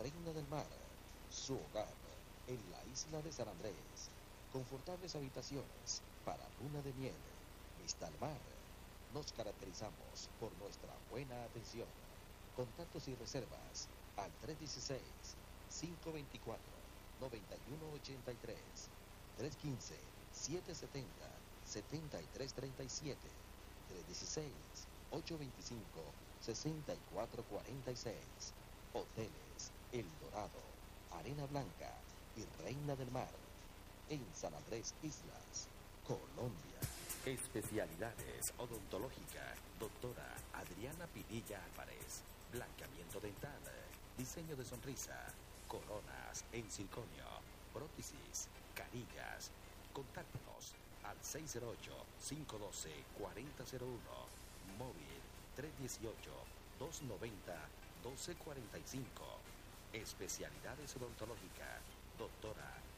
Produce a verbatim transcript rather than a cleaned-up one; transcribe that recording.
Reina del Mar, su hogar en la isla de San Andrés. Confortables habitaciones para luna de miel. Vista al mar. Nos caracterizamos por nuestra buena atención. Contactos y reservas al tres uno seis, cinco dos cuatro, nueve uno ocho tres, tres uno cinco, siete siete cero, siete tres tres siete, tres uno seis, ocho dos cinco, seis cuatro cuatro seis. Hoteles El Dorado, Arena Blanca y Reina del Mar. En San Andrés Islas, Colombia. Especialidades odontológica. Doctora Adriana Pinilla Álvarez. Blanqueamiento dental. Diseño de sonrisa. Coronas en circonio. Prótesis. Carillas. Contáctenos al seis cero ocho, cinco uno dos, cuatro cero cero uno. Móvil tres uno ocho, dos nueve cero, uno dos cuatro cinco. Especialidades odontológicas. Doctora